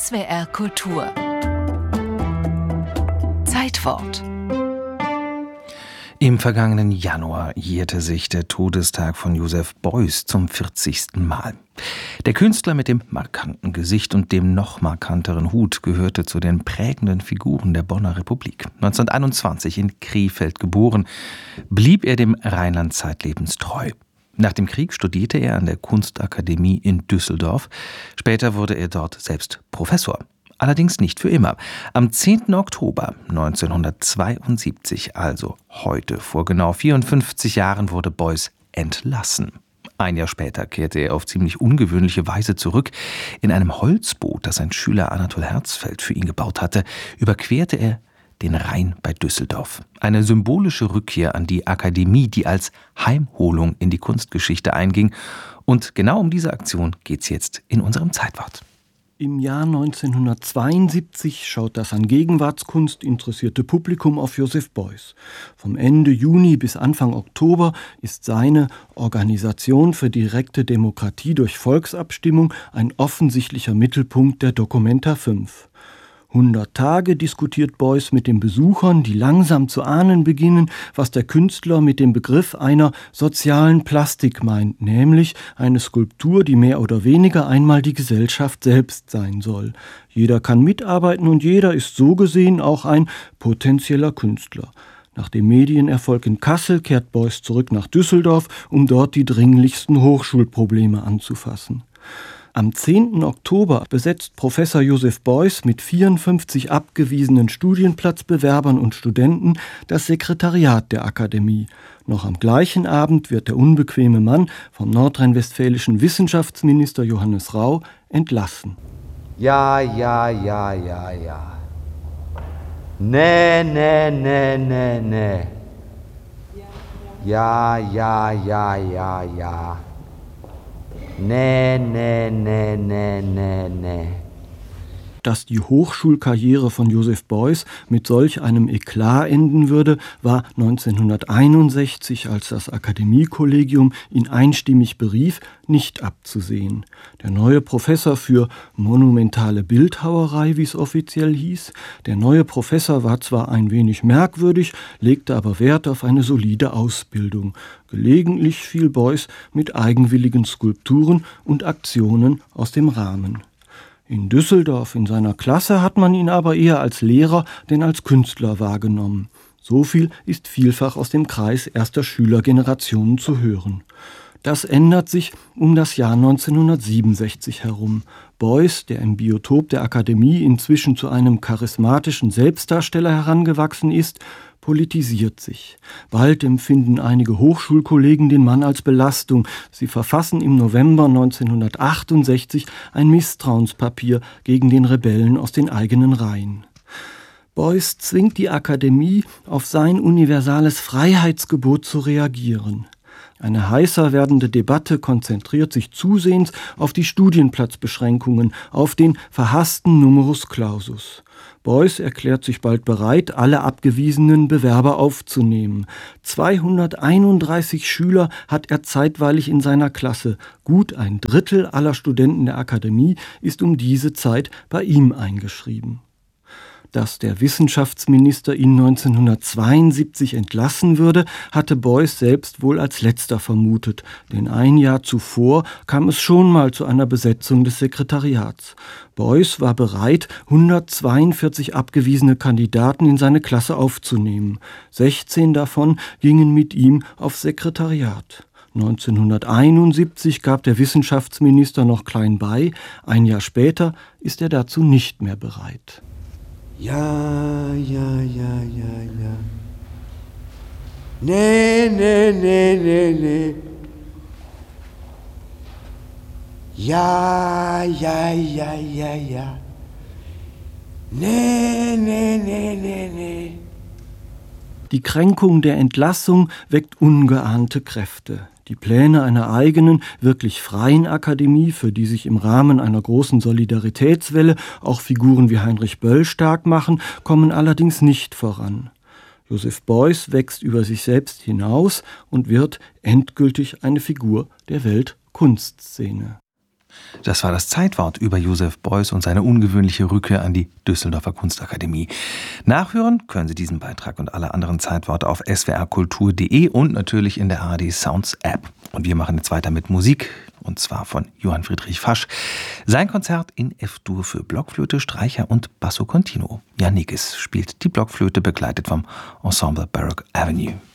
SWR Kultur Zeitwort. Im vergangenen Januar jährte sich der Todestag von Joseph Beuys zum 40. Mal. Der Künstler mit dem markanten Gesicht und dem noch markanteren Hut gehörte zu den prägenden Figuren der Bonner Republik. 1921 in Krefeld geboren, blieb er dem Rheinland zeitlebens treu. Nach dem Krieg studierte er an der Kunstakademie in Düsseldorf. Später wurde er dort selbst Professor. Allerdings nicht für immer. Am 10. Oktober 1972, also heute vor genau 54 Jahren, wurde Beuys entlassen. Ein Jahr später kehrte er auf ziemlich ungewöhnliche Weise zurück. In einem Holzboot, das sein Schüler Anatol Herzfeld für ihn gebaut hatte, überquerte er den Rhein bei Düsseldorf. Eine symbolische Rückkehr an die Akademie, die als Heimholung in die Kunstgeschichte einging. Und genau um diese Aktion geht's jetzt in unserem Zeitwort. Im Jahr 1972 schaut das an Gegenwartskunst interessierte Publikum auf Joseph Beuys. Vom Ende Juni bis Anfang Oktober ist seine Organisation für direkte Demokratie durch Volksabstimmung ein offensichtlicher Mittelpunkt der Documenta 5. 100 Tage diskutiert Beuys mit den Besuchern, die langsam zu ahnen beginnen, was der Künstler mit dem Begriff einer sozialen Plastik meint, nämlich eine Skulptur, die mehr oder weniger einmal die Gesellschaft selbst sein soll. Jeder kann mitarbeiten und jeder ist so gesehen auch ein potenzieller Künstler. Nach dem Medienerfolg in Kassel kehrt Beuys zurück nach Düsseldorf, um dort die dringlichsten Hochschulprobleme anzufassen. Am 10. Oktober besetzt Professor Joseph Beuys mit 54 abgewiesenen Studienplatzbewerbern und Studenten das Sekretariat der Akademie. Noch am gleichen Abend wird der unbequeme Mann vom nordrhein-westfälischen Wissenschaftsminister Johannes Rau entlassen. Ja. Nee. Ja. Nee. Dass die Hochschulkarriere von Joseph Beuys mit solch einem Eklat enden würde, war 1961, als das Akademiekollegium ihn einstimmig berief, nicht abzusehen. Der neue Professor für monumentale Bildhauerei, wie es offiziell hieß, der neue Professor war zwar ein wenig merkwürdig, legte aber Wert auf eine solide Ausbildung. Gelegentlich fiel Beuys mit eigenwilligen Skulpturen und Aktionen aus dem Rahmen. In Düsseldorf in seiner Klasse hat man ihn aber eher als Lehrer denn als Künstler wahrgenommen. So viel ist vielfach aus dem Kreis erster Schülergenerationen zu hören. Das ändert sich um das Jahr 1967 herum. Beuys, der im Biotop der Akademie inzwischen zu einem charismatischen Selbstdarsteller herangewachsen ist, politisiert sich. Bald empfinden einige Hochschulkollegen den Mann als Belastung. Sie verfassen im November 1968 ein Misstrauenspapier gegen den Rebellen aus den eigenen Reihen. Beuys zwingt die Akademie, auf sein universales Freiheitsgebot zu reagieren. Eine heißer werdende Debatte konzentriert sich zusehends auf die Studienplatzbeschränkungen, auf den verhassten Numerus Clausus. Beuys erklärt sich bald bereit, alle abgewiesenen Bewerber aufzunehmen. 231 Schüler hat er zeitweilig in seiner Klasse. Gut ein Drittel aller Studenten der Akademie ist um diese Zeit bei ihm eingeschrieben. Dass der Wissenschaftsminister ihn 1972 entlassen würde, hatte Beuys selbst wohl als letzter vermutet, denn ein Jahr zuvor kam es schon mal zu einer Besetzung des Sekretariats. Beuys war bereit, 142 abgewiesene Kandidaten in seine Klasse aufzunehmen. 16 davon gingen mit ihm aufs Sekretariat. 1971 gab der Wissenschaftsminister noch klein bei, ein Jahr später ist er dazu nicht mehr bereit. Ja. Nee. Ja. Nee. Die Kränkung der Entlassung weckt ungeahnte Kräfte. Die Pläne einer eigenen, wirklich freien Akademie, für die sich im Rahmen einer großen Solidaritätswelle auch Figuren wie Heinrich Böll stark machen, kommen allerdings nicht voran. Joseph Beuys wächst über sich selbst hinaus und wird endgültig eine Figur der Weltkunstszene. Das war das Zeitwort über Joseph Beuys und seine ungewöhnliche Rückkehr an die Düsseldorfer Kunstakademie. Nachhören können Sie diesen Beitrag und alle anderen Zeitworte auf swrkultur.de und natürlich in der ARD Sounds App. Und wir machen jetzt weiter mit Musik, und zwar von Johann Friedrich Fasch. Sein Konzert in F-Dur für Blockflöte, Streicher und Basso Continuo. Jan Nigges spielt die Blockflöte, begleitet vom Ensemble Baroque Avenue.